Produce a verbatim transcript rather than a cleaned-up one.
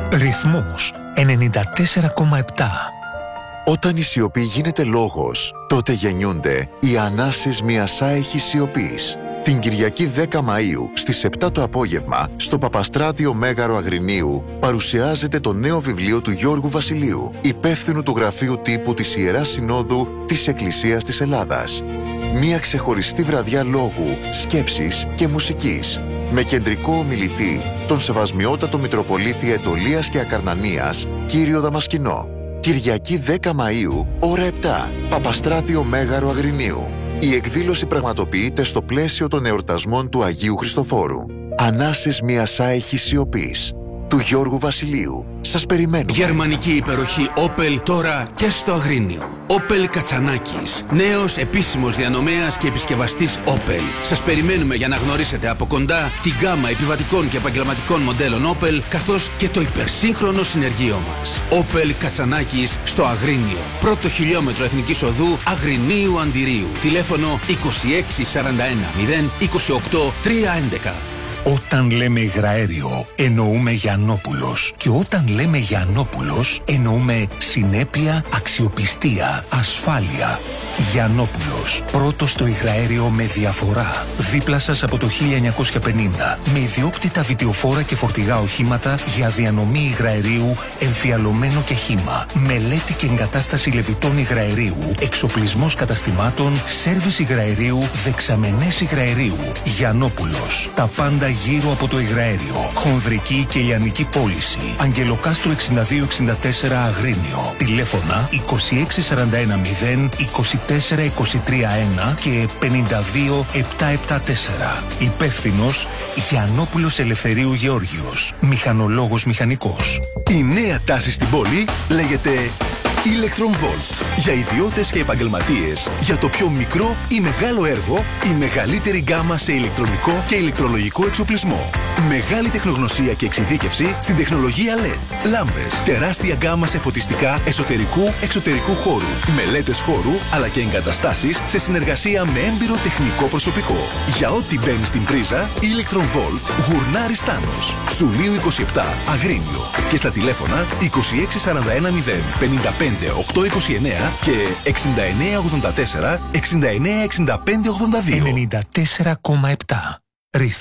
Ρυθμός ενενήντα τέσσερα κόμμα επτά. Όταν η σιωπή γίνεται λόγος, τότε γεννιούνται οι ανάσες μιας άεχης σιωπής. Την Κυριακή δέκα Μαΐου στις επτά το απόγευμα, στο Παπαστράτιο Μέγαρο Αγρινίου, παρουσιάζεται το νέο βιβλίο του Γιώργου Βασιλείου, υπεύθυνου του Γραφείου Τύπου της Ιεράς Συνόδου της Εκκλησίας της Ελλάδας. Μια ξεχωριστή βραδιά λόγου, σκέψης και μουσικής, με κεντρικό ομιλητή τον Σεβασμιότατο Μητροπολίτη Αιτωλίας και Ακαρνανίας, κύριο Δαμασκηνό. Κυριακή δέκα Μαΐου, ώρα επτά, Παπαστράτιο Μέγαρο Αγρινίου. Η εκδήλωση πραγματοποιείται στο πλαίσιο των εορτασμών του Αγίου Χριστοφόρου. Ανάσες μιας άεχης σιωπής, του Γιώργου Βασιλείου. Σας περιμένουμε. Γερμανική υπεροχή Opel τώρα και στο Αγρίνιο. Opel Κατσανάκης, νέος επίσημος διανομέας και επισκευαστής Opel. Σας περιμένουμε για να γνωρίσετε από κοντά την γκάμα επιβατικών και επαγγελματικών μοντέλων Opel, καθώς και το υπερσύγχρονο συνεργείο μας. Opel Κατσανάκης στο Αγρίνιο. Πρώτο χιλιόμετρο Εθνικής Οδού Αγρινίου Αντιρίου. Τηλέφωνο είκοσι έξι σαράντα ένα μηδέν είκοσι οκτώ τριακόσια έντεκα. Όταν λέμε υγραέριο, εννοούμε Γιαννόπουλος. Και όταν λέμε Γιαννόπουλος, εννοούμε συνέπεια, αξιοπιστία, ασφάλεια. Γιαννόπουλος. Πρώτος στο υγραέριο με διαφορά. Δίπλα σας από το χίλια εννιακόσια πενήντα. Με ιδιόκτητα βιτιοφόρα και φορτηγά οχήματα για διανομή υγραερίου, εμφιαλωμένο και χύμα. Μελέτη και εγκατάσταση λεβιτών υγραερίου. Εξοπλισμός καταστημάτων, σέρβις υγραερίου, δεξαμενές υγραερίου. Γιαννόπουλος. Τα πάντα γύρω από το υγραέριο. Χονδρική και λιανική πώληση. Αγγελοκάστρο εξήντα δύο εξήντα τέσσερα Αγρίνιο. Τηλέφωνα είκοσι έξι σαράντα ένα μηδέν είκοσι τέσσερα είκοσι τρία ένα και πενήντα δύο επτακόσια εβδομήντα τέσσερα. Υπεύθυνος Γιαννόπουλος Ελευθερίου Γεώργιος. Μηχανολόγος μηχανικός. Η νέα τάση στην πόλη λέγεται Electron-Volt. Για ιδιώτες και επαγγελματίες. Για το πιο μικρό ή μεγάλο έργο, η μεγαλύτερη γκάμα σε ηλεκτρονικό και ηλεκτρολογικό εξοπλισμό. Μεγάλη τεχνογνωσία και εξειδίκευση στην τεχνολογία ελ ι ντι. Λάμπες, τεράστια γκάμα σε φωτιστικά εσωτερικού, εξωτερικού χώρου. Μελέτες χώρου, αλλά και εγκαταστάσεις σε συνεργασία με έμπειρο τεχνικό προσωπικό. Για ό,τι μπαίνει στην πρίζα, Electron-Volt, Γουρνάρης Στάνος. Σουλίου είκοσι επτά, Αγρίνιο. Και στα τηλέφωνα είκοσι έξι σαράντα ένα μηδέν πενήντα πέντε οκτακόσια είκοσι εννέα και εξήντα εννέα ογδόντα τέσσερα εξήντα εννέα εξήντα πέντε ογδόντα δύο. ενενήντα τέσσερα κόμμα επτά.